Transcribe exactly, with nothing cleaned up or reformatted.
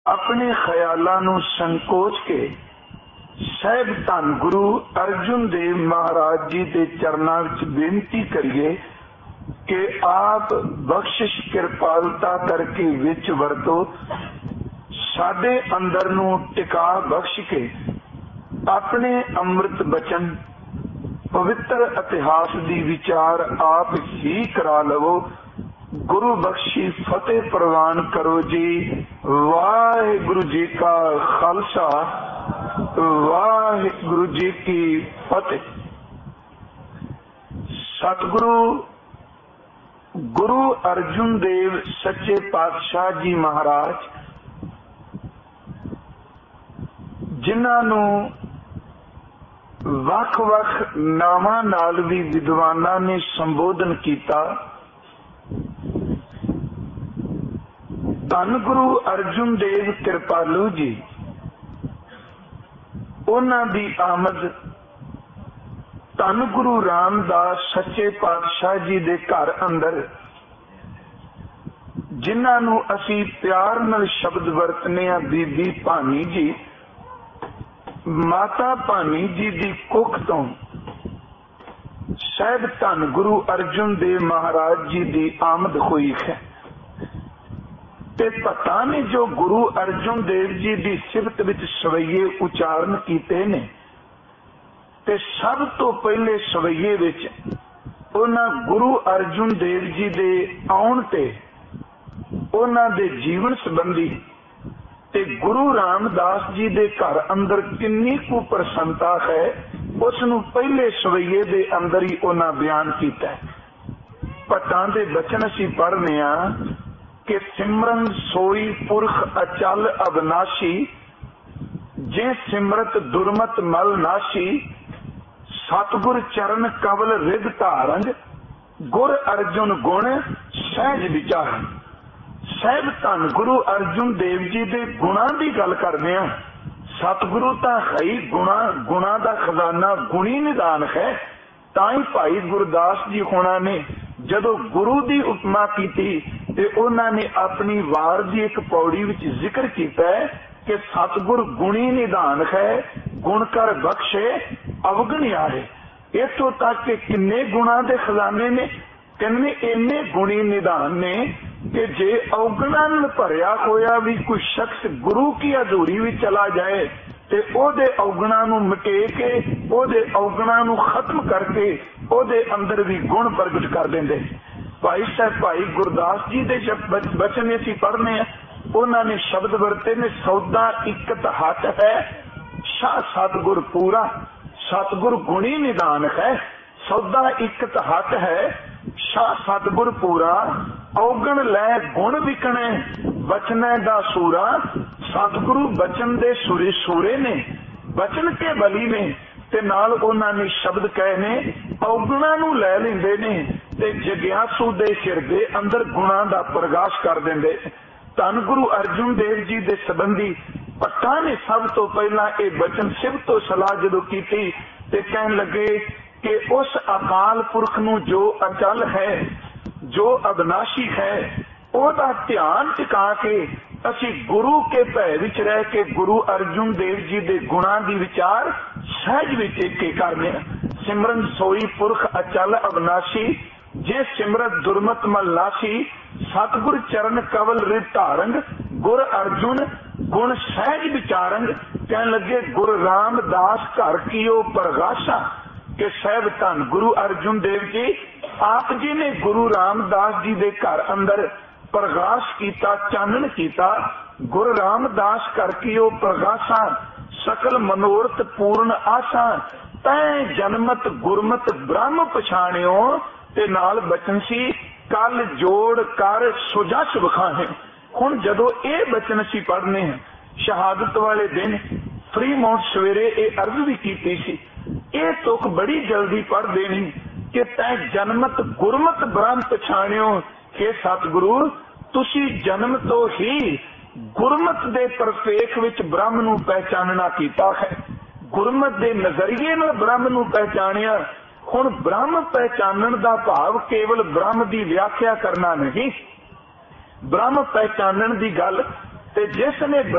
अपने ख्यालों नूं संकोच के साहिब धन गुरु अर्जुन देव महाराज जी के चरणों विच बेनती करिए कि आप बख्शिश कृपालता करके विच वरतो, साडे अंदर नूं टिका बख्श के अपने अमृत बचन पवित्र इतिहास दी विचार आप ही करा लवो। गुरु बख्शी फतेह प्रवान करो जी। वाहिगुरु जी का खालसा, वाहिगुरु जी की फतेह। सतगुरु गुरु अर्जुन देव सच्चे पातशाह जी महाराज, जिन्हां नूं वख वख नावां नाल भी विद्वानां ने संबोधन किया। धन गुरु अर्जुन देव कृपालू जी, उन्हां दी आमद धन गुरु रामदास सच्चे पातशाह जी दे घर अंदर, जिन्हां नूं असीं प्यार नाल शब्द वरतने आ बीबी भानी जी, माता भानी जी दी कुख तो साहिब धन गुरु अर्जुन देव महाराज जी दी आमद हुई है। ते पता ने जो गुरु अर्जुन देव जी दी सिफत विच सवैये उचारण कीते ने, ते सब तो पहले सवैये विच उन्हां गुरु अर्जुन देव जी दे आउण ते उन्हां दे जीवन संबंधी ते गुरु रामदास जी दे घर अंदर किन्नी कु प्रसन्नता है, उसनूं पहले सवैये दे अंदर ही उन्हां बयान कीता है। भट्टां दे बचन असीं पढ़ने आ कि सिमरन सोई पुरख अचल अविनाशी, जे सिमरत दुर्मत मल नाशी, सतगुर चरण कवल रिद धारंग, गुर अर्जुन गुण सहज विचारन। साहिब धन गुरु अर्जुन देव जी दे गुणां दी गल करदे आ। सतगुरु तां है ही गुणा गुणा दा खजाना, गुणी निदान है। तां ही भाई गुरदास जी होना ने जदों गुरु दी उपमा कीती ते उन्हां ने अपनी वार दी एक पौड़ी विच जिक्र कीता है कि सतगुर गुणी निदान है, गुण कर बख्शे अवगण आए। इत्थों तक कि किन्ने गुणा दे खजाने ने, किन्ने इन्ने गुणी निदान ने कि जे अवगुणां नाल भरिया होया भी कोई शख्स गुरु की हजूरी विच चला जाए ते ओदे अवगुणां नूं मिटे के, ओदे अवगुणां नूं खत्म करके ओदे अंदर भी गुण प्रगट कर देंदे। भाई साहब भाई गुरदास जी दे बचन असीं पढ़ने आ, उन्हां ने शब्द वरते ने, सौदा इकत हट है शाह सतगुर पूरा, सतगुर गुणी निदान है। सौदा इकत हट है शाह सतगुर पूरा, औगण लै गुण विकणे बचने दा सूरा। सतगुरु बचन दे सुरे सूरे ने, बचन के बली ने, ते नाल उन्हां ने शब्द कहे ने, औगुणां नूं लै लैंदे ने ते जग्यासू दे हिरदे अंदर गुणां दा प्रकाश कर दिंदे। धन गुरु अर्जुन देव जी दे संबंधी भट्टां ने सब तो पहला ये बचन सिफ तो सलाह जदों कीती ते कहन लगे कि उस अकाल पुरख नूं जो अचल है, जो अविनाशी है, ओदा ध्यान टिका के असी गुरु के भय विच रह के गुरु अर्जुन देव जी दे गुणां दी विचार सहज विच के करने। सिमरन सोई पुरख अचल अविनाशी, जे सिमरत दुर्मत मल नाशी, सतगुर चरण कवल रिद धारंग, गुर अर्जुन गुण सहज विचारंग। कहन लगे गुरु रामदास घर कीओ प्रगाशा, कि साहिब धन गुरु अर्जुन देव जी आप जी ने गुरु रामदास जी दे घर अंदर प्रकाश कीता, चानन कीता। गुरु रामदास कर कीओ प्रगाशा, सकल मनोरथ पूर्ण आशा, तै जन्मत गुरमत ब्रह्म पछाणियो। ते नाल बचन सी कल जोड़ कर सुजस विखाहे। हुण जदों ये बचन सी पढ़ने हैं, शहादत वाले दिन फ्री माउंट सवेरे ये अर्ज भी कीती सी, ये तुक बड़ी जल्दी पढ़ देनी कि तै जन्मत गुरमत ब्रह्म पछाणियो। हे सतगुरु तुसी जन्म तो ही गुरमत दे परफेख विच ब्रह्म नूं पहचानना कीता है, गुरमत दे नजरिए नाल ब्रह्म नूं पहचानिया। हुण ब्रह्म पहचानण दा भाव केवल ब्रह्म दी व्याख्या करना नहीं, ब्रह्म पहचानण दी गल ते जिस ने